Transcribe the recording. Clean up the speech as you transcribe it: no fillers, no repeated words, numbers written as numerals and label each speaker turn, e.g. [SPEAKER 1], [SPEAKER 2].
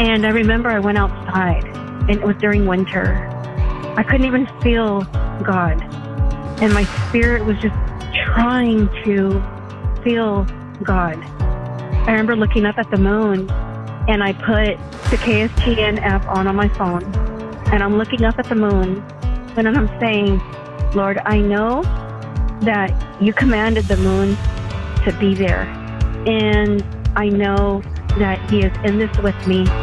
[SPEAKER 1] And I remember I went outside, and it was during winter. I couldn't even feel God. And my spirit was just trying to feel God. I remember looking up at the moon, and I put the KSTN app on my phone. And I'm looking up at the moon, and I'm saying, Lord, I know that you commanded the moon to be there. And I know that he is in this with me.